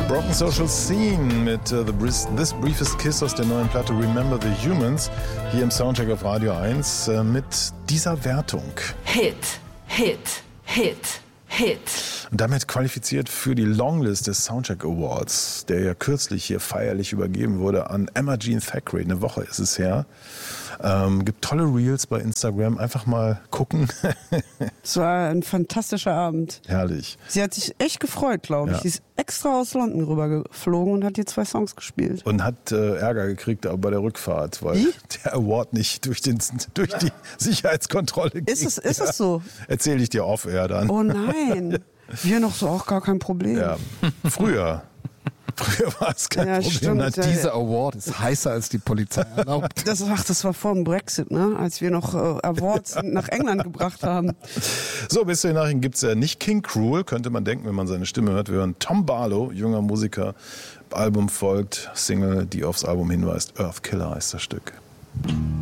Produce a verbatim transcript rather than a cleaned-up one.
Broken Social Scene mit uh, the Brief, This Briefest Kiss aus der neuen Platte Remember the Humans, hier im Soundcheck auf Radio eins uh, mit dieser Wertung. Hit, Hit, Hit, Hit. Und damit qualifiziert für die Longlist des Soundcheck Awards, der ja kürzlich hier feierlich übergeben wurde an Emma Jean Thackeray. Eine Woche ist es her. Ähm, gibt tolle Reels bei Instagram. Einfach mal gucken. Es war ein fantastischer Abend. Herrlich. Sie hat sich echt gefreut, glaube ich. Ja. Sie ist extra aus London rübergeflogen und hat hier zwei Songs gespielt. Und hat äh, Ärger gekriegt aber bei der Rückfahrt, weil Wie? der Award nicht durch, den, durch die Sicherheitskontrolle ging. Ist es, ist es so? Erzähle ich dir off-air dann. Oh nein. Wir noch so auch gar kein Problem. Ja, früher. Früher war es kein Ja, Problem. stimmt. Nein, Ja, Dieser Award ist heißer als die Polizei erlaubt. Das, ach, das war vor dem Brexit, ne? Als wir noch äh, Awards nach England gebracht haben. So, bis zu den Nachrichten gibt es ja nicht King Cruel, könnte man denken, wenn man seine Stimme hört. Wir hören Tom Barlow, junger Musiker. Album folgt, Single, die aufs Album hinweist. Earth Killer heißt das Stück.